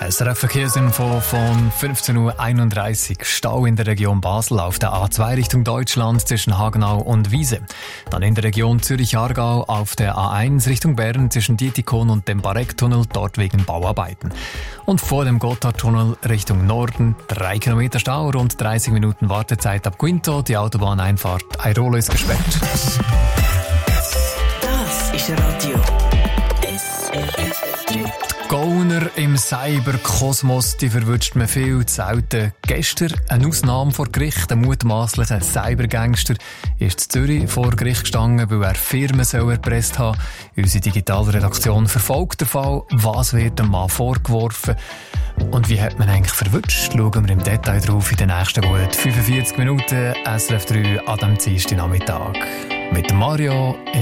SRF-Verkehrsinfo von 15.31 Uhr. Stau in der Region Basel auf der A2 Richtung Deutschland zwischen Hagenau und Wiese. Dann in der Region Zürich-Aargau auf der A1 Richtung Bern zwischen Dietikon und dem Barecktunnel, dort wegen Bauarbeiten. Und vor dem Gotthardtunnel Richtung Norden 3 Kilometer Stau, rund 30 Minuten Wartezeit ab Quinto. Die Autobahneinfahrt Airolo ist gesperrt. Das ist Radio SRF 3. Gauner im Cyberkosmos, die verwünscht man viel zu selten. Gestern eine Ausnahme vor Gericht. Ein mutmaßlicher Cybergangster ist in Zürich vor Gericht gestanden, weil er Firmen erpresst haben. Unsere Digitalredaktion verfolgt den Fall. Was wird dem Mann vorgeworfen? Und wie hat man eigentlich verwünscht? Schauen wir im Detail drauf in den nächsten gut 45 Minuten. SRF 3 an diesem Dienstagnachmittag. Mit Mario